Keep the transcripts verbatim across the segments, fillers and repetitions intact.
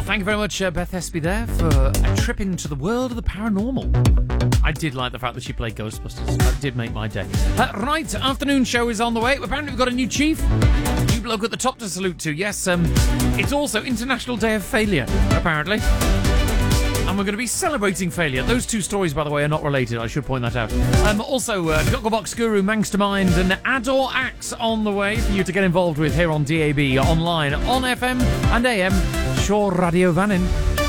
Well, thank you very much, uh, Beth Espy there, for a trip into the world of the paranormal. I did like the fact that she played Ghostbusters. That did make my day. Uh, right, afternoon show is on the way. Apparently we've got a new chief. New bloke at the top to salute to. Yes, um, it's also International Day of Failure, apparently. And we're going to be celebrating failure. Those two stories, by the way, are not related. I should point that out. Um, also, uh, Gogglebox Guru, Mangstermind, and Adore Axe on the way for you to get involved with here on D A B, online, on F M and A M. Shore Radio Vannin.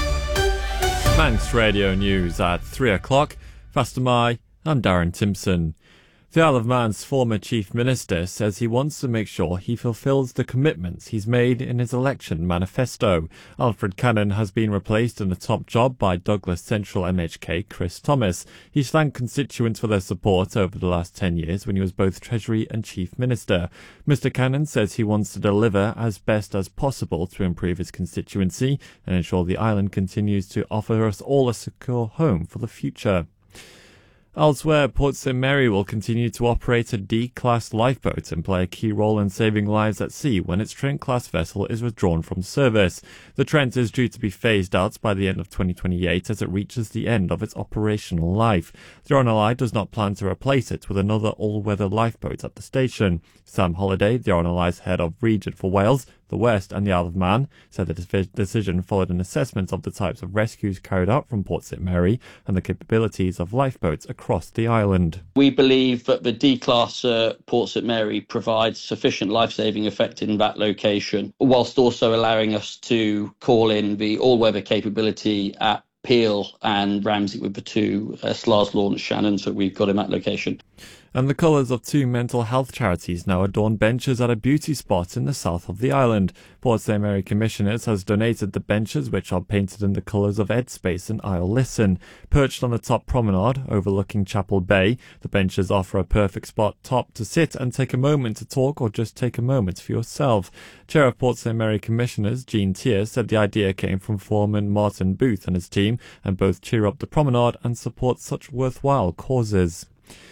Manx Radio News at three o'clock. Faster Mai, I'm Darren Timpson. The Isle of Man's former Chief Minister says he wants to make sure he fulfills the commitments he's made in his election manifesto. Alfred Cannon has been replaced in the top job by Douglas Central M H K Chris Thomas. He's thanked constituents for their support over the last ten years when he was both Treasury and Chief Minister. Mister Cannon says he wants to deliver as best as possible to improve his constituency and ensure the island continues to offer us all a secure home for the future. Elsewhere, Port Saint Mary will continue to operate a D-class lifeboat and play a key role in saving lives at sea when its Trent-class vessel is withdrawn from service. The Trent is due to be phased out by the end of twenty twenty-eight as it reaches the end of its operational life. The R N L I does not plan to replace it with another all-weather lifeboat at the station. Sam Holliday, the R N L I's head of region for Wales, the West and the Isle of Man, said the decision followed an assessment of the types of rescues carried out from Port Saint Mary and the capabilities of lifeboats across the island. We believe that the D-class uh, Port Saint Mary provides sufficient life-saving effect in that location, whilst also allowing us to call in the all-weather capability at Peel and Ramsey with the two uh, S L A R's launch Shannons that we've got in that location. And the colours of two mental health charities now adorn benches at a beauty spot in the south of the island. Port Saint Mary Commissioners has donated the benches, which are painted in the colours of Edspace and Isle Listen. Perched on the top promenade overlooking Chapel Bay, the benches offer a perfect spot top to sit and take a moment to talk or just take a moment for yourself. Chair of Port Saint Mary Commissioners, Jean Tier, said the idea came from foreman Martin Booth and his team, and both cheer up the promenade and support such worthwhile causes.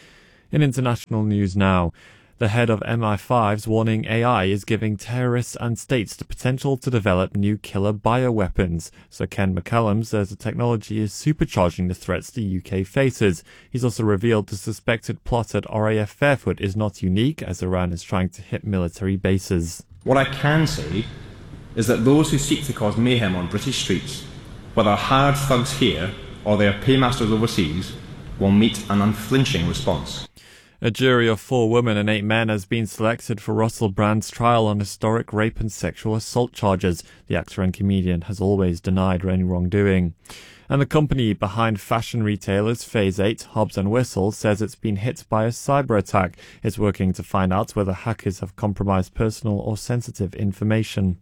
In international news now, the head of M I five's warning A I is giving terrorists and states the potential to develop new killer bioweapons. Sir Ken McCallum says the technology is supercharging the threats the U K faces. He's also revealed the suspected plot at R A F Fairfoot is not unique, as Iran is trying to hit military bases. What I can say is that those who seek to cause mayhem on British streets, whether hard thugs here or their paymasters overseas, will meet an unflinching response. A jury of four women and eight men has been selected for Russell Brand's trial on historic rape and sexual assault charges. The actor and comedian has always denied any wrongdoing. And the company behind fashion retailers Phase eight, Hobbs and Whistle, says it's been hit by a cyber attack. It's working to find out whether hackers have compromised personal or sensitive information.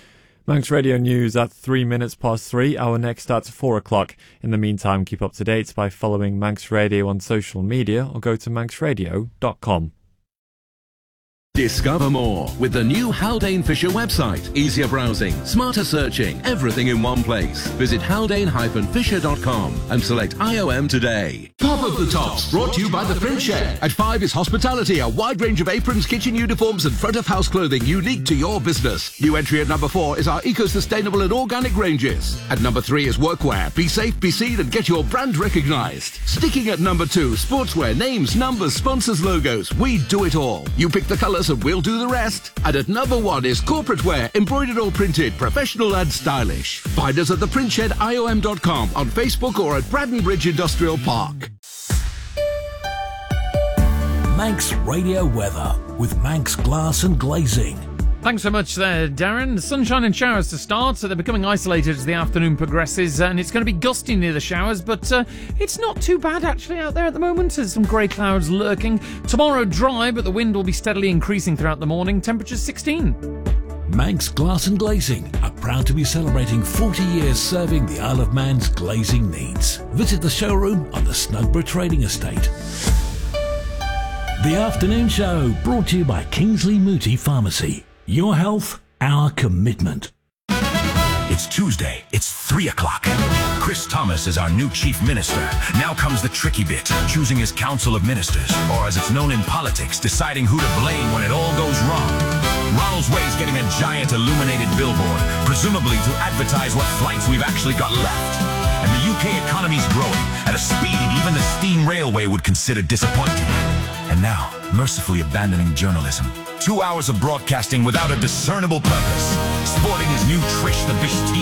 Manx Radio News at three minutes past three, our next at four o'clock. In the meantime, keep up to date by following Manx Radio on social media or go to manx radio dot com. Discover more with the new Haldane Fisher website. Easier browsing, smarter searching, everything in one place. Visit haldane dash fisher dot com and select I O M today. Top of the Tops, brought to you by the Print Shed. At five is hospitality, a wide range of aprons, kitchen uniforms and front of house clothing unique to your business. New entry at number four is our eco-sustainable and organic ranges. At number three is workwear. Be safe, be seen and get your brand recognised. Sticking at number two, sportswear, names, numbers, sponsors, logos. We do it all. You pick the colours and we'll do the rest. And at number one is corporate wear, embroidered or printed, professional and stylish. Find us at the print shed I O M dot com, on Facebook or at Braddon Bridge Industrial Park. Manx Radio Weather with Manx Glass and Glazing. Thanks so much there, Darren. Sunshine and showers to start, so they're becoming isolated as the afternoon progresses, and it's going to be gusty near the showers, but uh, it's not too bad actually out there at the moment. There's some grey clouds lurking. Tomorrow dry, but the wind will be steadily increasing throughout the morning. Temperatures sixteen. Manx Glass and Glazing are proud to be celebrating forty years serving the Isle of Man's glazing needs. Visit the showroom on the Snugborough Trading Estate. The Afternoon Show, brought to you by Kingsley Moody Pharmacy. Your health, our commitment. It's Tuesday. It's three o'clock. Chris Thomas is our new chief minister. Now comes the tricky bit, choosing his council of ministers, or as it's known in politics, deciding who to blame when it all goes wrong. Ronald's Way is getting a giant illuminated billboard, presumably to advertise what flights we've actually got left. And the U K economy's growing at a speed even the steam railway would consider disappointing. And now, mercifully abandoning journalism. Two hours of broadcasting without a discernible purpose. Sporting his new Trish the Bish